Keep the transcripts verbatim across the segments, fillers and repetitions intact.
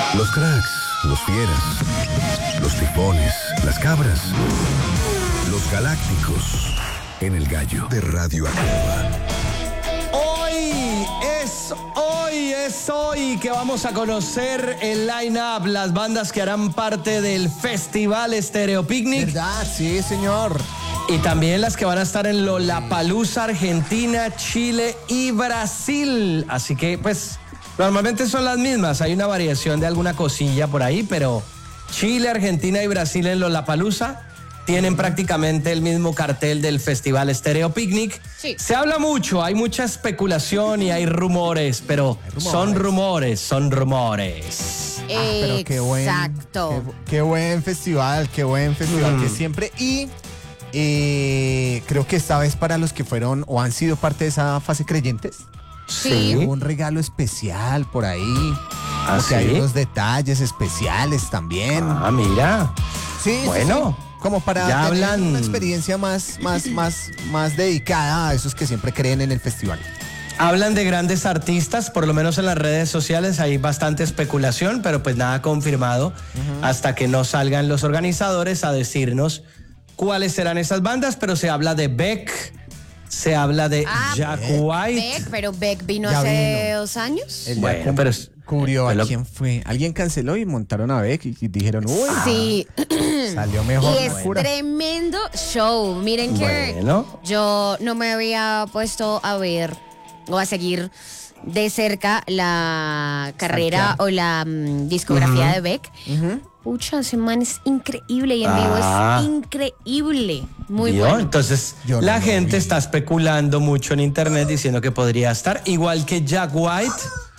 Los cracks, los fieras, los tifones, las cabras, los galácticos en el gallo de Radio Activa. Hoy es hoy, es hoy que vamos a conocer el line-up, las bandas que harán parte del Festival Stereo Picnic. ¿Verdad? Sí, señor. Y también las que van a estar en Lollapalooza, Argentina, Chile y Brasil. Así que, pues, normalmente son las mismas. Hay una variación de alguna cosilla por ahí, pero Chile, Argentina y Brasil en Lollapalooza tienen prácticamente el mismo cartel del Festival Stereo Picnic. Sí. Se habla mucho, hay mucha especulación y hay rumores, pero rumores. son rumores, son rumores. Ah, pero qué buen, Exacto. Qué, qué buen festival, qué buen festival Mm. que siempre. Y eh, creo que esta vez para los que fueron o han sido parte de esa fase creyentes, Sí. hubo un regalo especial por ahí. ¿Ah, Porque hay sí? unos detalles especiales también. Ah, mira. Sí, sí, Bueno, sí. Como para ya tener hablan- una experiencia más, más, más, más dedicada a esos que siempre creen en el festival. Hablan de grandes artistas, por lo menos en las redes sociales hay bastante especulación, pero pues nada confirmado uh-huh. hasta que no salgan los organizadores a decirnos cuáles serán esas bandas, pero se habla de Beck, se habla de Ah, Jack Beck. White. Beck, pero Beck vino Ya hace vino. dos años. Él ya Bueno, cum- pero es- cubrió a pero- quién fue. Alguien canceló y montaron a Beck y, y dijeron, uy, Sí. salió mejor. Y es locura. tremendo show. Miren que Bueno. yo no me había puesto a ver o a seguir de cerca la carrera Stalkear. o la mm, discografía Ujú. de Beck. Ujú. Pucha, ese man es increíble y en vivo Ah. es increíble. Muy ¿Vio? bueno. Entonces, Yo no la lo gente vi. está especulando mucho en internet diciendo que podría estar, igual que Jack White,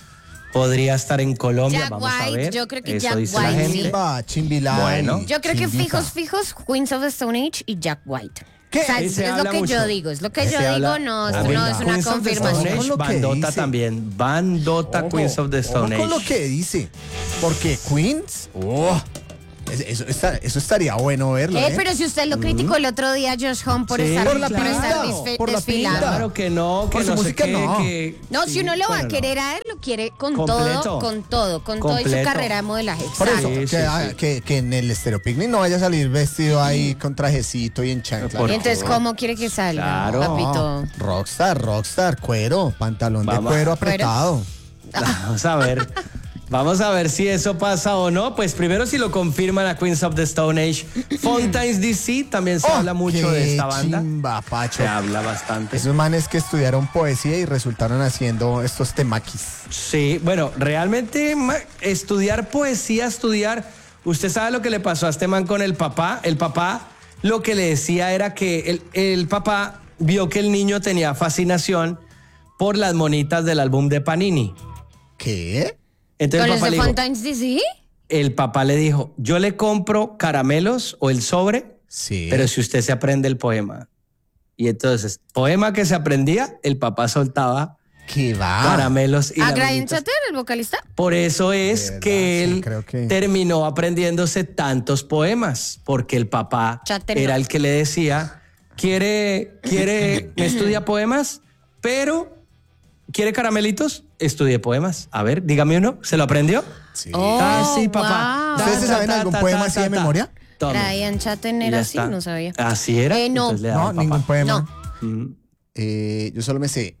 podría estar en Colombia. Jack Vamos a White, ver. yo creo que Eso Jack dice la White, gente. sí. Chimba, chimbilay, Bueno. Yo creo que chimbita. fijos, fijos, Queens of the Stone Age y Jack White. ¿Qué? O sea, Ahí es, se es lo habla que mucho. yo digo, es lo que Ahí yo se digo, habla- no, Oiga, no es una Queens of the Stone confirmación. Age, Ojo lo que bandota dice. también. Bandota Ojo, Queens of the Stone ojo con lo Age. que dice. Porque Queens, oh, es- eso, está- eso estaría bueno verlo. Eh, ¿eh? pero si usted lo criticó el otro día, Josh Home, por Sí, estar, por la por pinta, estar disfe- por la desfilando. pinta. Claro que no, que Por su no sé música, qué, no. que- No, sí, si uno lo va bueno, a no. querer a él, lo quiere con Completo. todo, con todo, con toda su Completo. carrera de modelaje. Por eso, Exacto. Sí, que, sí, ah, sí. Que, que en el Stereo Picnic no vaya a salir vestido ahí con trajecito y en chancla. Por Y entonces, ¿cómo quiere que salga, Claro. papito? No, rockstar, rockstar, cuero, pantalón Vamos. de cuero apretado. Vamos a ver. Vamos a ver si eso pasa o no. Pues primero si lo confirman a Queens of the Stone Age. Fontaines D C también se Oh, habla mucho qué de esta banda. chimba, Pacho. Se habla bastante. Esos manes que estudiaron poesía y resultaron haciendo estos temaquis. Sí, bueno, realmente ma- estudiar poesía, estudiar. Usted sabe lo que le pasó a este man con el papá. El papá lo que le decía era que el, el papá vio que el niño tenía fascinación por las monitas del álbum de Panini. ¿Qué? Entonces ¿Con el los papá, de le dijo, Fontaines D C? el papá le dijo, yo le compro caramelos o el sobre, Sí. pero si usted se aprende el poema. Y entonces, poema que se aprendía, el papá soltaba ¿Qué va? caramelos y ¿A las Brian bonitas. Chatter, el vocalista? Por eso es verdad, que sí, él creo que- terminó aprendiéndose tantos poemas, porque el papá Chatter era no. el que le decía, quiere, quiere, estudia poemas, pero quiere caramelitos, estudie poemas. A ver, dígame uno, ¿se lo aprendió? Sí. Oh, Ah, sí, papá. wow. ¿Ustedes se Ta, saben ta, algún ta, poema ta, así ta, de ta. memoria? Tome. Brian Chatter Y era ya así, está. no sabía. Así era. Eh, no. Entonces le daba No, al papá. ningún poema. No. Mm. Eh, yo solo me sé.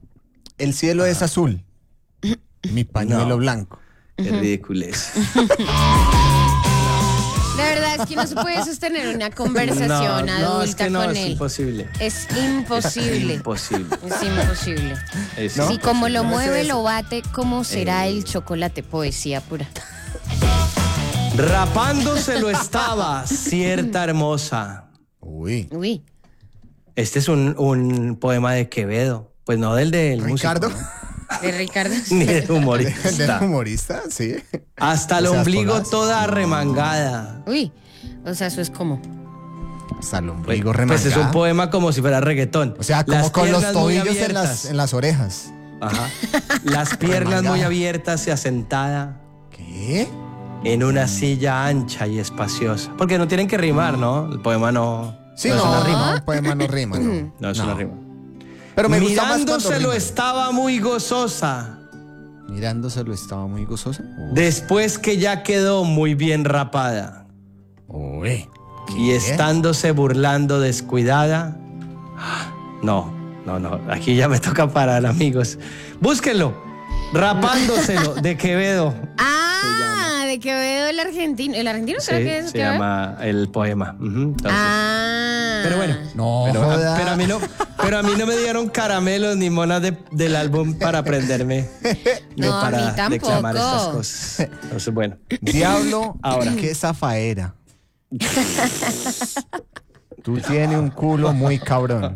El cielo es azul. Mi pañuelo No. blanco. Qué ridiculez. De verdad es que no se puede sostener una conversación no, adulta no, es que no, con es él. imposible. Es imposible. Imposible. Es imposible. Es No. Si como lo no me sé mueve, eso. lo bate, ¿cómo será Eh. el chocolate? Poesía pura. Rapándose lo estaba, cierta hermosa. Uy. Uy. Este es un, un poema de Quevedo. Pues no del del Ricardo. músico, De Ricardo. ¿no? Ni del ¿Del humorista. humorista? Sí. Hasta el Esas ombligo todas. toda remangada. Uy. O sea, eso es como. Hasta el Pues, ombligo pues remangado. es un poema como si fuera reggaetón. O sea, como Las con los piernas muy tobillos en las, abiertas. en las orejas. Ajá. Las piernas muy Remangada. abiertas y asentada ¿Qué? en una silla ancha y espaciosa. Porque no tienen que rimar, ¿no? El poema no, Sí, no, no, es una no, rima. el poema no rima, no. No es No. una rima. Pero me gusta más cuando Mirándoselo rima. estaba muy gozosa. Mirándoselo estaba muy gozosa. Después que ya quedó muy bien rapada Uy. y estándose burlando descuidada. No, no, no. Aquí ya me toca parar, amigos. Búsquenlo. Rapándoselo, de Quevedo. Ah, de Quevedo, el argentino. ¿El argentino Sí, creo que es se Quevedo? llama el poema. Ujú, entonces. Ah. Pero bueno. No, Pero, joda. pero a mí no, pero a mí no me dieron caramelos ni monas de- del álbum para aprenderme. No, a para mí tampoco. declamar estas cosas. Entonces, bueno. Diablo, Ahora. qué zafaera. Tú tienes un culo muy cabrón.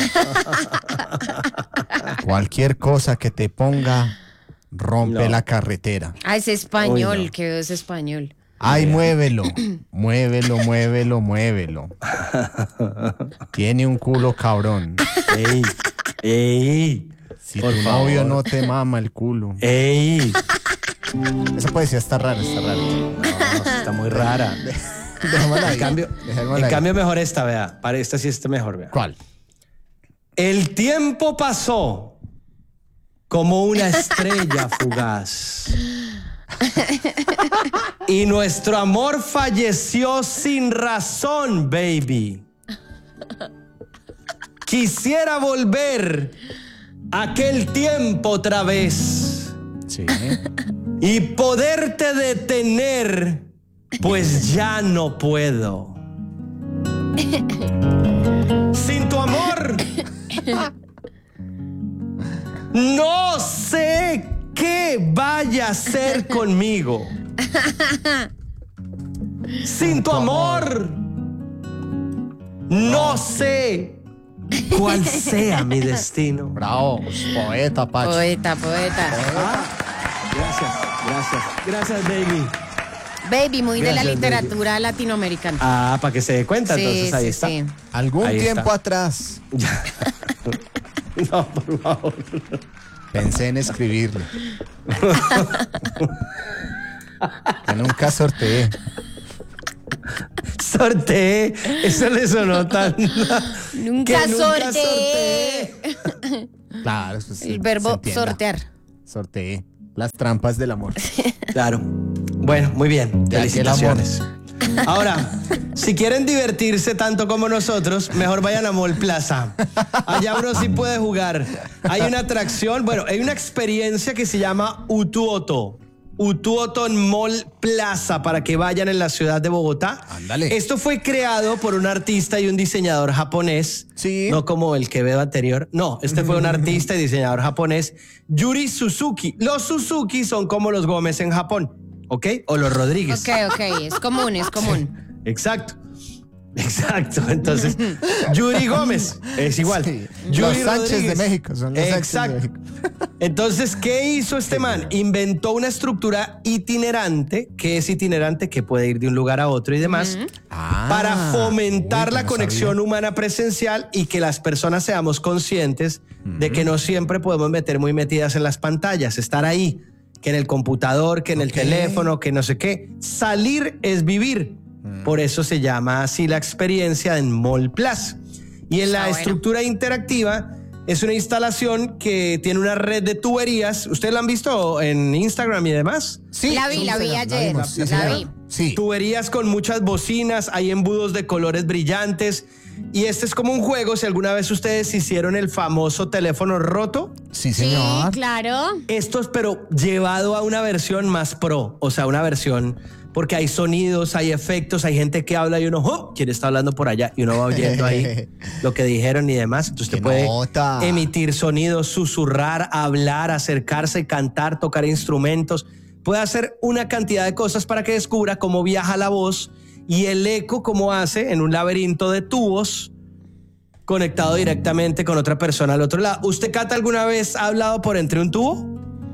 Cualquier cosa que te ponga rompe No. la carretera. Ah, es español, Uy, no. Quevedo es español. Ay, muévelo, muévelo, muévelo, muévelo. Tiene un culo cabrón. Ey, ey. Si Por tu favor. novio no te mama el culo. Ey. Esa poesía está rara, está rara. No, está muy rara. Dejémosla ahí. En cambio, Dejémosla en ahí. cambio mejor esta, vea. Para esta sí está mejor, vea. ¿Cuál? El tiempo pasó como una estrella fugaz. Y nuestro amor falleció sin razón, baby. Quisiera volver aquel tiempo otra vez Sí. y poderte detener, pues ya no puedo. Sin tu amor, no sé qué vaya a hacer conmigo. Sin tu amor, no sé cuál sea mi destino. Bravo, poeta, Pacho. Poeta, poeta. Gracias, gracias, gracias, baby. Baby, muy de la Gracias, literatura latinoamericana. Ah, para que se dé cuenta, Sí, entonces ahí sí, está. sí. Algún Ahí tiempo está. atrás No, por favor. pensé en escribirle. Que nunca sorteé. Sorteé, eso le sonó tan. Nunca, que sorteé. Claro, eso sí, El se verbo entienda. sortear. Sorteé. Las trampas del amor. Claro. Bueno, muy bien. De aquel Felicitaciones. Ahora, si quieren divertirse tanto como nosotros, mejor vayan a Mall Plaza. Allá uno sí puede jugar. Hay una atracción, bueno, hay una experiencia que se llama Utuoto. Utuoto en Mall Plaza para que vayan en la ciudad de Bogotá. Ándale. Esto fue creado por un artista y un diseñador japonés. Sí. No como el Quevedo anterior. No, este fue un artista y diseñador japonés, Yuri Suzuki. Los Suzuki son como los Gómez en Japón, ¿ok? O los Rodríguez. Ok, ok, es común, es común. Exacto. Exacto. Entonces, Yuri Gómez es igual. Sí. Yuri Los Sánchez Rodríguez. de México, son los Sánchez de Exacto. México. Entonces, ¿qué hizo este man? Inventó una estructura itinerante, que es itinerante, que puede ir de un lugar a otro y demás, Ah, para fomentar uy, la yo no conexión sabía. humana presencial y que las personas seamos conscientes de que no siempre podemos meter muy metidas en las pantallas, estar ahí, que en el computador, que en el Ok. teléfono, que no sé qué. Salir es vivir. Por eso se llama así la experiencia en Mall Plaza. Y en Está la bueno. estructura interactiva es una instalación que tiene una red de tuberías. ¿Ustedes la han visto en Instagram y demás? Sí, La vi, sí, la vi señor, ayer, vimos, sí, la señor. vi. Sí. Tuberías con muchas bocinas, hay embudos de colores brillantes. Y este es como un juego, si alguna vez ustedes hicieron el famoso teléfono roto. Sí, Sí, señor. claro. Esto es pero llevado a una versión más pro, o sea, una versión porque hay sonidos, hay efectos, hay gente que habla y uno, ¡oh! ¿Quién está hablando por allá? Y uno va oyendo ahí lo que dijeron y demás. Entonces ¡Qué usted puede nota! emitir sonidos, susurrar, hablar, acercarse, cantar, tocar instrumentos. Puede hacer una cantidad de cosas para que descubra cómo viaja la voz y el eco cómo hace en un laberinto de tubos conectado directamente con otra persona al otro lado. ¿Usted, Cata, alguna vez ha hablado por entre un tubo?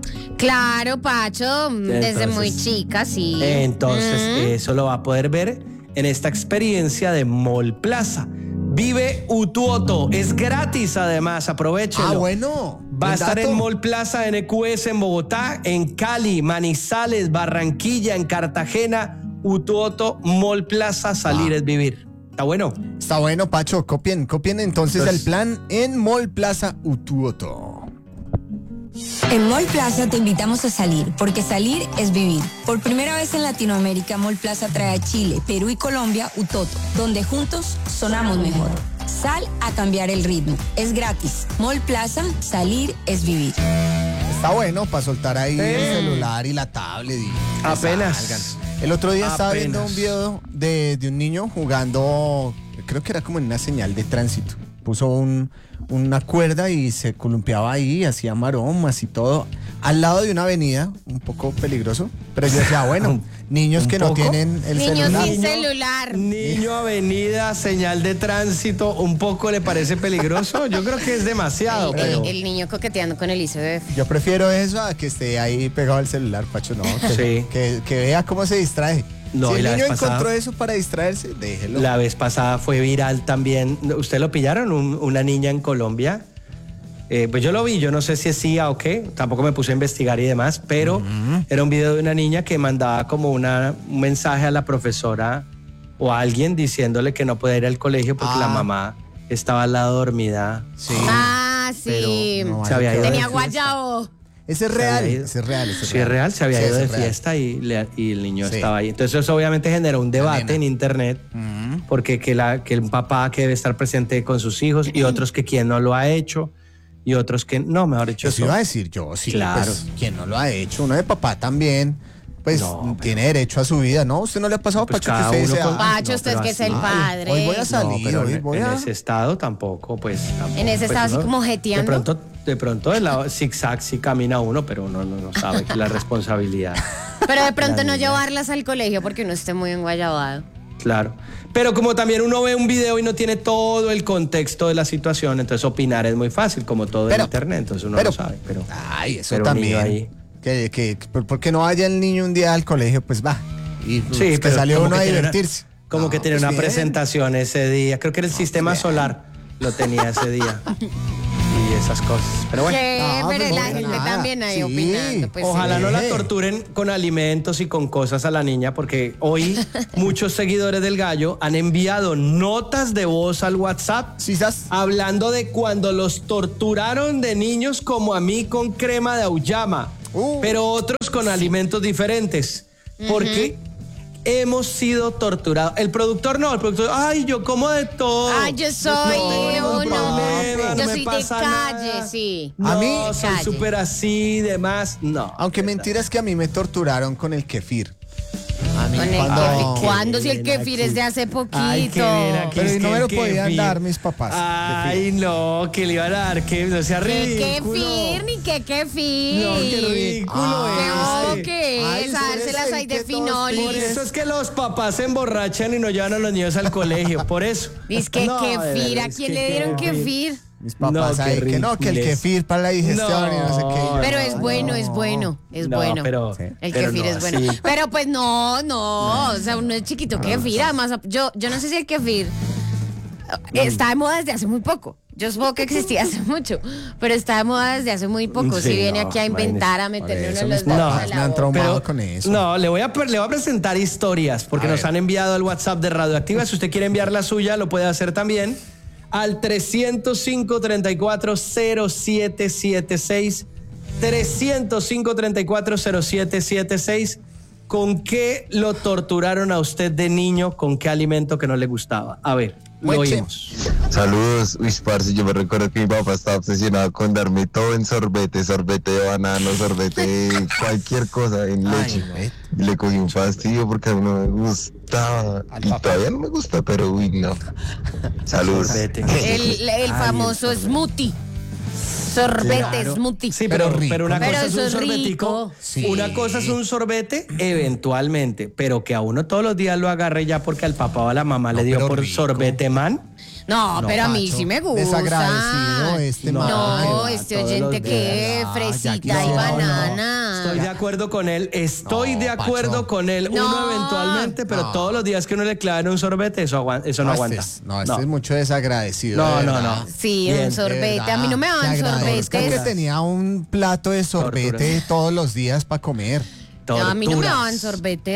Claro, Pacho, desde Entonces- muy chica, sí. Entonces, Mm. eso lo va a poder ver en esta experiencia de Mall Plaza. Vive Utuoto, es gratis además, aprovechenlo. Ah, bueno. Va a buen estar dato. en Mall Plaza N Q S en Bogotá, en Cali, Manizales, Barranquilla, en Cartagena. Utuoto, Mall Plaza, salir Ah. es vivir. ¿Está bueno? Está bueno, Pacho. Copien, copien entonces Entonces- el plan en Mall Plaza Utuoto. En Mall Plaza te invitamos a salir, porque salir es vivir. Por primera vez en Latinoamérica, Mall Plaza trae a Chile, Perú y Colombia Utoto, donde juntos sonamos mejor. Sal a cambiar el ritmo. Es gratis. Mall Plaza, salir es vivir. Está bueno para soltar ahí Eh. el celular y la tablet. Y que Apenas. salgan. El otro día estaba Apenas. viendo un video de, de un niño jugando, creo que era como en una señal de tránsito. Puso un, una cuerda y se columpiaba ahí, hacía maromas y todo, al lado de una avenida, un poco peligroso. Pero yo decía, bueno, niños ¿Un que no poco? tienen el Niños celular. sin celular. Niño, avenida, señal de tránsito, ¿un poco le parece peligroso? Yo creo que es demasiado, El, pero... el niño coqueteando con el I C B F. Yo prefiero eso a que esté ahí pegado al celular, Pacho, no. Que, Sí. que, que vea cómo se distrae. No, si y el la niño vez pasada- encontró eso para distraerse, déjelo. La vez pasada fue viral también. ¿Usted lo pillaron? Un- una niña en Colombia. Eh, pues yo lo vi, yo no sé si es C I A o qué, tampoco me puse a investigar y demás, pero era un video de una niña que mandaba como una, un mensaje a la profesora o a alguien diciéndole que no podía ir al colegio porque Ah. la mamá estaba al lado dormida. Sí. Ah, sí. Pero no Se había vale ido que- de Tenía fiesta. guayabo. Ese es Se real, había ido. ese es real. ese Sí, es real, se había Sí, ido ese de es real. fiesta y, le- y el niño Sí. estaba ahí. Entonces eso obviamente generó un debate nena. en internet porque que, la, que el papá que debe estar presente con sus hijos y otros que quien no lo ha hecho y otros que no, mejor dicho. Eso eso- iba a decir yo, sí. Claro. Pues, quien no lo ha hecho, uno de papá también, pues No, pero- tiene derecho a su vida, ¿no? ¿Usted no le ha pasado, Pues Pacho, cada que usted uno dice, con- "Ah, Pacho, no, usted pero es que es así- el ay, padre. hoy voy a No, salir, pero hoy en, voy en a... ese estado tampoco, pues. tampoco, En ese pues, estado así uno- como jeteando. De pronto, de pronto de la zigzag sí camina uno, pero uno no, no sabe que la responsabilidad. Pero de pronto La no niña. llevarlas al colegio porque uno esté muy enguayabado. Claro. Pero como también uno ve un video y no tiene todo el contexto de la situación, entonces opinar es muy fácil, como todo Pero- en internet, entonces uno pero- lo sabe. Pero, Ay, eso pero un niño también. ahí. Que, que, ¿por qué no vaya el niño un día al colegio? Pues va. Y pues, Sí, que pero salió como uno que a tiene una- divertirse. como No, que tiene pues una bien. presentación ese día. Creo que era el sistema bien. solar lo tenía ese día. Y esas cosas. Pero bueno. ¿Qué? No, Pero pues la no pasa gente nada. también ahí Sí. opinando. Pues Ojalá sí. no la Sí. torturen con alimentos y con cosas a la niña, porque hoy muchos seguidores del Gallo han enviado notas de voz al WhatsApp Sí, ¿sabes? hablando de cuando los torturaron de niños como a mí con crema de auyama, Uh. pero otros con alimentos diferentes. Porque hemos sido torturados. El productor no, el productor, ay, yo como de todo. Ah, yo soy No tengo ningún uno. problema, no Yo me soy de pasa calle, nada. sí. No, A mí- soy Calle. súper así, demás. No. Aunque mentira es que a mí me torturaron con el kefir. A mí Con el cuando... kefir. ¿Cuándo? Si el Ven kefir aquí. es de hace poquito. Ay, qué bien, aquí Pero es y no que me el lo podían kefir. dar mis papás, Ay, no, que le iban a dar que no sea ¿Qué ridículo. kefir ni qué kefir? No, qué ridículo Ah, No, este. ¿qué Ay, es? por A dárselas eso ahí es de que todos finolis. Por eso es que los papás se emborrachan y no llevan a los niños al colegio, por eso. Dice que No, de kefir, verdad, ¿a es quién que le dieron kefir. kefir? Mis papás No, qué ahí, que no, que el ridiculez. kefir para la digestión y no sé qué. Y yo, Pero no, es bueno, es bueno, es No, bueno. pero- Sí. El pero kefir no es bueno. así. Pero pues no, no, o sea, uno es chiquito kefir. Además, yo, yo no sé si el kefir está de moda desde hace muy poco. Yo supongo que existía hace mucho, pero está de moda desde hace muy poco. Sí, si viene no, aquí a inventar, a meterle Por uno eso los mis dedos papás a me la han boca. traumado con eso. No, le voy a, pre- le voy a presentar historias porque A nos ver. han enviado al WhatsApp de Radioactiva. Si usted quiere enviar la suya, lo puede hacer también al tres cero cinco, treinta y cuatro, cero siete siete seis. tres cero cinco, treinta y cuatro, cero siete siete seis. ¿Con qué lo torturaron a usted de niño? ¿Con qué alimento que no le gustaba? A ver, lo Mueche. oímos. Saludos, uy, parce, yo me recuerdo que mi papá estaba obsesionado con darme todo en sorbete, sorbete de banano, sorbete de cualquier cosa en leche. güey. Y le cogí un fastidio porque a mí no me gustaba. Y todavía no me gusta, pero uy, no. Saludos. Sorbete. El, el famoso smoothie. Sorbete, Claro. smoothie. Sí, pero, Pero rico. pero una Pero cosa es eso un es sorbetico. rico. Sí. Una cosa es un sorbete, eventualmente, pero que a uno todos los días lo agarre ya porque al papá o a la mamá No, le dio pero por rico. sorbete man. No, No, pero a mí Pacho, sí me gusta. desagradecido este No, man. No, va, este todos oyente los que días. fresita Ya y quisiera uno. banana. Estoy de acuerdo con él, estoy No, de acuerdo Pacho. con él. No. Uno eventualmente, pero No. todos los días que uno le clavan un sorbete, eso, aguan- eso no, No, este aguanta. es, no, este es mucho desagradecido. No, de no, verdad. no. Sí, Bien, un de sorbete. A mí no me Te daban agradezco que sorbetes. tenía un plato de sorbete Tortura. todos los días para comer. No, a mí no me Torturas. daban sorbetes.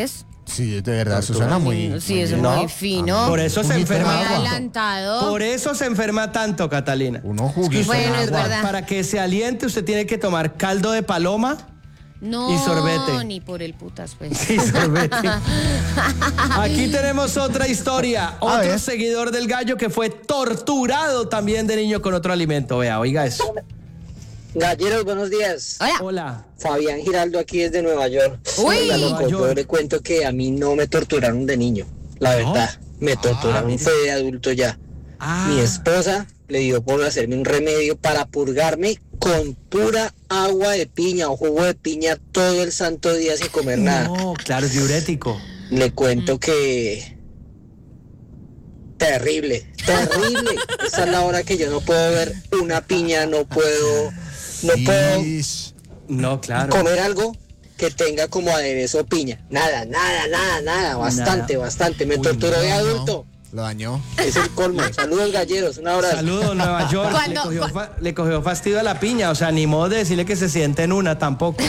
Sí, de verdad, eso suena muy... Sí, eso es No. muy fino. Por eso se Un enferma. Muy agua. adelantado. Por eso se enferma tanto, Catalina. Uno juguito. Bueno, es agua. verdad. Para que se aliente, usted tiene que tomar caldo de paloma No, y sorbete. ni por el putas, pues. y sorbete. Aquí tenemos otra historia. Otro ver. seguidor del gallo que fue torturado también de niño con otro alimento. Vea, oiga eso. Galleros, buenos días. Hola. Hola. Fabián Giraldo aquí desde Nueva York. Uy. Oiga, loco, Nueva York. yo le cuento que a mí no me torturaron de niño, la verdad. Me torturaron fue de adulto ya. Ah. Mi esposa le dio por hacerme un remedio para purgarme con pura agua de piña o jugo de piña todo el santo día sin comer nada. No, claro, es diurético. Le cuento que... Terrible, terrible. Esa es la hora que yo no puedo ver una piña, no puedo... No puedo Ish. No, claro. comer algo que tenga como aderezo piña. Nada, nada, nada, nada. Bastante, Nada. bastante. Me Uy, torturó no, de no. adulto. Lo dañó. Es el colmo. Saludos, galleros. Un abrazo. Saludos, Nueva York. Le Cuando- cogió, cua- fa- le cogió fastidio a la piña. O sea, ni modo de decirle que se siente en una tampoco.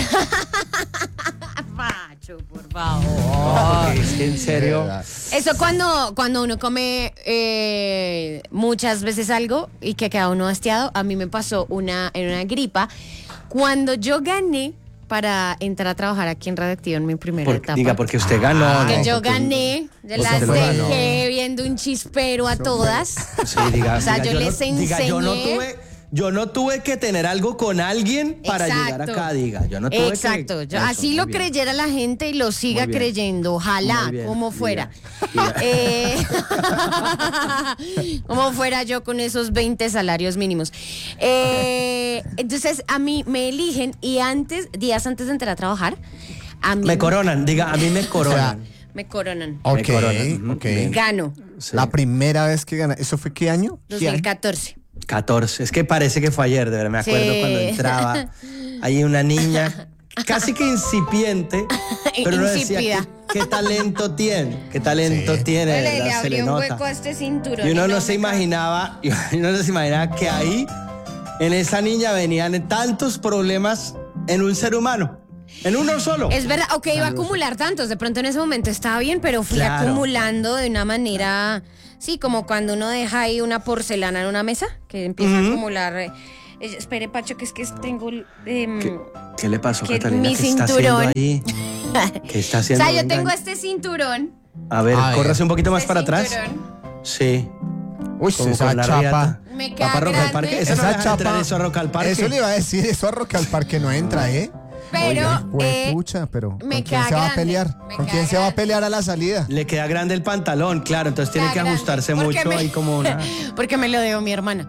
Pacho, por favor. Porque es que en De serio. verdad. Eso cuando, cuando uno come eh, muchas veces algo y que queda uno hastiado, a mí me pasó una, en una gripa. Cuando yo gané para entrar a trabajar aquí en Radioactivo en mi primera Por- etapa. diga, porque usted ganó. que ¿no? yo Porque- gané, de porque las usted lo ganó. dejé viendo un chispero a todas. Sí, diga, O sea, diga, yo les no, diga, yo no enseñé. tuve, yo no tuve que tener algo con alguien para llegar Exacto. acá, diga. Yo no tuve Exacto, que, yo- Eso, así muy lo bien. creyera la gente y lo siga Muy bien. creyendo, ojalá, Muy bien, como muy fuera. bien. Eh, como fuera yo con esos veinte salarios mínimos. Eh, entonces, a mí me eligen y antes, días antes de entrar a trabajar, a mí Me coronan, diga, a mí me coronan. me coronan. Ok, coronan. ok. Gano, Sí. La primera vez que gana, ¿eso fue qué año? ¿Qué año? dos mil catorce. catorce. Es que parece que fue ayer, de verdad. Me acuerdo Sí. cuando entraba. Hay una niña casi que incipiente, pero no decía Insípida. qué, qué talento tiene, qué talento Sí. tiene, Le, ¿verdad? le Se abrí le un nota. hueco a este cinturón. Y uno y no me se ca- imaginaba, y uno no se imaginaba que ahí, en esa niña venían tantos problemas en un ser humano, en uno solo. Es verdad, ok, iba a acumular tantos. De pronto en ese momento estaba bien, pero fui Claro. acumulando de una manera, sí, como cuando uno deja ahí una porcelana en una mesa, que empieza a acumular. eh, eh, espere, Pacho, que es que tengo. em, ¿Qué, qué le pasó, que Catalina? mi ¿Qué está haciendo cinturón- ahí? ¿Qué está o haciendo? sea, yo Venga. tengo este cinturón. A ver, A ver. córrase un poquito más este para atrás. cinturón, Sí. Uy, Como esa con la chapa. riata. Me queda ¿Va para Rock al grande. Parque? Eso no Esa deja chapa. entrar eso a Rock al Parque. Eso le iba a decir, eso a Rock al Parque no entra, ¿eh? Pero. eh, Pucha, pero ¿con me quién queda se va a grande, pelear? me ¿Con queda quién se va a grande. pelear a la salida? Le queda grande el pantalón, claro, entonces tiene queda que grande, ajustarse porque mucho me- ahí como una... Porque me lo dio mi hermana.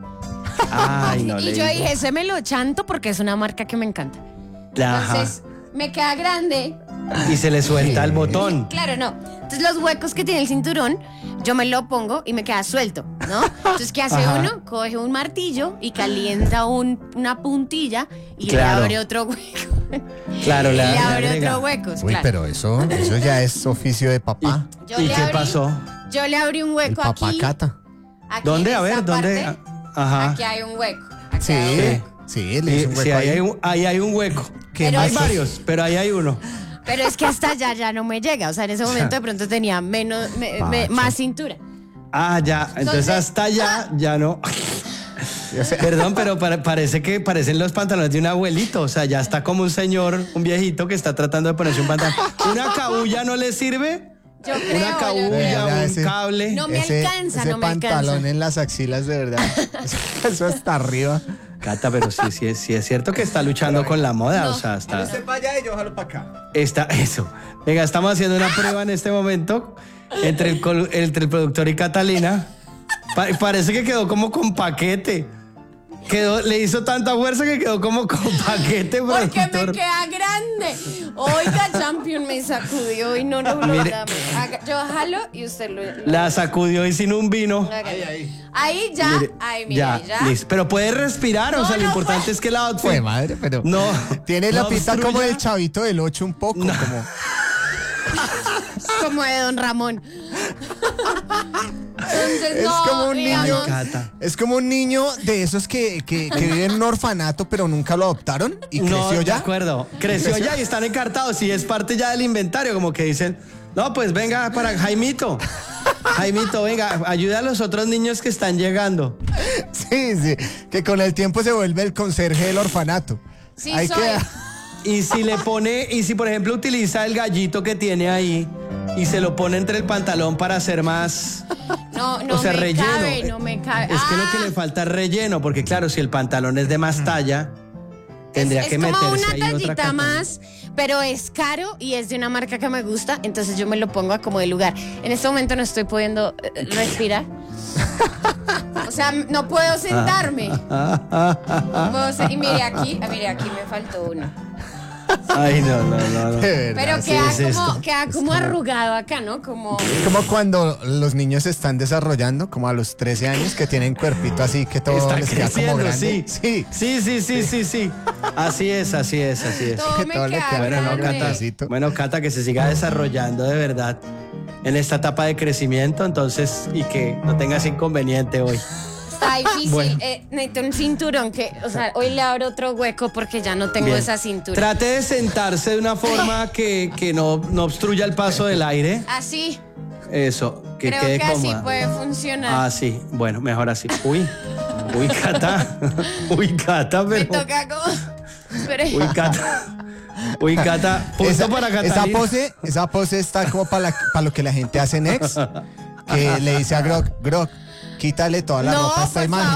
Ay, no le y yo digo. dije, se me lo chanto porque es una marca que me encanta. Ajá. Entonces, me queda grande. Y se le suelta el botón. Claro, no. Entonces los huecos que tiene el cinturón, yo me lo pongo y me queda suelto, ¿no? Entonces, ¿qué hace Ajá. uno? Coge un martillo y calienta un- una puntilla y Claro. le abre otro hueco. Claro, y le- le le abre agrega. otro hueco. Uy, claro. pero eso, eso ya es oficio de papá. Yo ¿Y le qué abrí- pasó? Yo le abrí un El hueco papá aquí. cata. aquí ¿Dónde? en A ver, esta ¿dónde? parte. Ajá. Aquí hay un hueco. Aquí Sí, hay un hueco. sí, le Sí, hizo un sí, hueco ahí, ahí. hay un, ahí hay un hueco. ¿Qué Pero Hay es- varios, pero ahí hay uno. Pero es que hasta allá ya no me llega. O sea, en ese momento de pronto tenía menos, me- me- Pacho. más cintura. Ah, ya. Entonces Entonces- hasta allá ya no. O sea, Perdón, pero pare- parece que parecen los pantalones de un abuelito. O sea, ya está como un señor, un viejito que está tratando de ponerse un pantalón. ¿Una cabulla no le sirve? Yo creo. Una yo cabulla, creo. verdad, un ese- cable. No me ese, alcanza, ese no me alcanza. pantalón en las axilas, de verdad. Eso hasta arriba. Cata, pero sí, sí, es- sí es cierto que está luchando con la moda. No. O sea, está. vaya y yo jalo para acá. Está eso. Venga, estamos haciendo una prueba en este momento entre el, col- entre el productor y Catalina. Pa- parece que quedó como con paquete. Quedó, le hizo tanta fuerza que quedó como con paquete, Porque me productor. queda grande. Oiga, Champion me sacudió y no lo Mire. logramos. Haga- Yo jalo y usted lo. lo- La sacudió y sin un vino. haga. Ahí ya. Mire, Ay, mire, ya, ya. listo. Pero puede respirar, o No, sea, lo no importante puede. es que el outfit. Fue madre, pero. No. Tiene la no pinta como obstruya. el chavito del ocho un poco. Como, Como de Don Ramón. Entonces, es no, como un digamos, niño. Cata. Es como un niño de esos que, que, que vive en un orfanato, pero nunca lo adoptaron y No, creció de ya. acuerdo. Creció ya y están encartados y es parte ya del inventario, como que dicen, No, pues venga para Jaimito. Jaimito, venga, ayuda a los otros niños que están llegando. Sí, sí, que con el tiempo se vuelve el conserje del orfanato. Sí, Ahí soy. queda. Y si le pone, y si por ejemplo utiliza el gallito que tiene ahí y se lo pone entre el pantalón para hacer más, No, no o sea, me relleno. cabe, no me cabe. Es que lo Ah, que le falta es relleno, porque claro, si el pantalón es de más talla, tendría es, que es como meterse una ahí otra tallita capa. más, pero es caro y es de una marca que me gusta, entonces yo me lo pongo a como de lugar. En este momento no estoy pudiendo eh, respirar. O sea, no puedo sentarme. No puedo se- y mire aquí, ah, mire aquí me faltó uno. Ay, no, no, no, no. De verdad. Pero sí queda es como, esto. queda como arrugado acá, ¿no? Como Es como cuando los niños se están desarrollando, como a los trece años, que tienen cuerpito así, que todo Está les queda como creciendo, grande. sí. Sí, sí, sí, sí, sí. Así es, así es, así es. todo que me todo le queda queda Bueno, no, grande. Cata. grandecito. Bueno, Cata, que se siga desarrollando de verdad en esta etapa de crecimiento, entonces, y que no tengas inconveniente hoy. Está difícil. Bueno. Eh, necesito un cinturón que, o sea, hoy le abro otro hueco porque ya no tengo Bien. esa cintura. Trate de sentarse de una forma que, que no, no obstruya el paso del aire. Así, Eso, que creo quede que así cómoda. puede funcionar. Ah, sí, bueno, mejor así. Uy, uy, Cata. Uy, Cata, Me pero. toca como. Espere. Uy, Cata. Uy, Cata. Punto Esa, para esa Catalina. pose, esa pose está como para lo que la gente hace en X, que le dice a Grok, Grok, quítale toda la No, ropa a esta por imagen.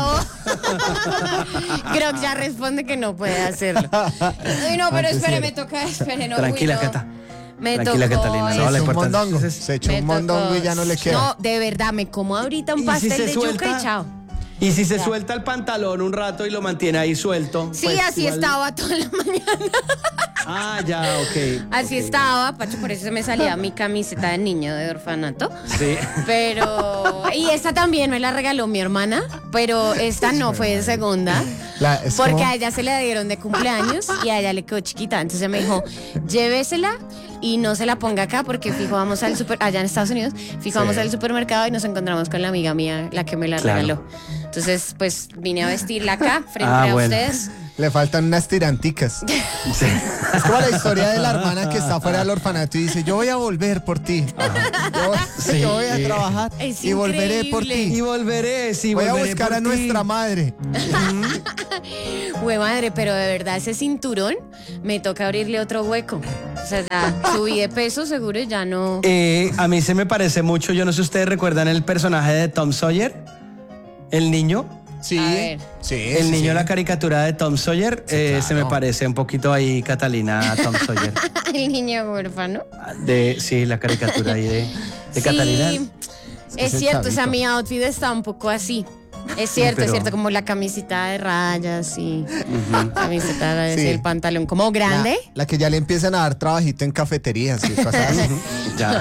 favor. Grok ya responde que no puede hacerlo. Uy, no, pero Antes espere, sí. me toca, espere, no. Tranquila, uy, no. Cata. Me Tranquila, tocó, Catalina, Se no, la echó un importancia mondongo, es- se echó me un mondongo y ya no le tocó. queda. No, de verdad, me como ahorita un ¿Y si pastel se de yuca suelta? y chao. Y si se suelta el pantalón un rato y lo mantiene ahí suelto. Sí, pues así igual- estaba toda la mañana. Ah, ya, ok. Así ok. estaba, Pacho, por eso se me salía mi camiseta de niño de orfanato. Sí. Pero. Y esta también me la regaló mi hermana, pero esta no fue de segunda. La- es Porque como- a ella se le dieron de cumpleaños y a ella le quedó chiquita. Entonces me dijo, llévesela y no se la ponga acá porque fijo vamos al super, allá en Estados Unidos, fijo vamos al supermercado y nos encontramos con la amiga mía, la que me la Claro. regaló. Entonces, pues vine a vestirla acá frente Ah, a bueno. ustedes. Le faltan unas tiranticas. Es como la historia de la hermana que está fuera del orfanato y dice, yo voy a volver por ti. Yo, Sí. yo voy a trabajar Es y volveré por increíble. ti. Y volveré, sí, Voy a volveré buscar por a ti. nuestra madre. Güey, madre, pero de verdad ese cinturón me toca abrirle otro hueco. O sea, ya subí de peso seguro y ya no. Eh, a mí se me parece mucho, yo no sé si ustedes recuerdan el personaje de Tom Sawyer, el niño. Sí, A ver. sí. El sí, niño, sí. la caricatura de Tom Sawyer, eh, se me claro. parece un poquito ahí Catalina a Tom Sawyer. El niño huérfano. De, sí, la caricatura ahí de, de Catalina. Sí, que es es el cierto, o sea, chavito. mi outfit está un poco así. Es cierto, pero- es cierto, como la camisita de rayas y camiseta de rayas Sí. y el pantalón como La, grande. la que ya le empiezan a dar trabajito en cafeterías y cosas así. Ya.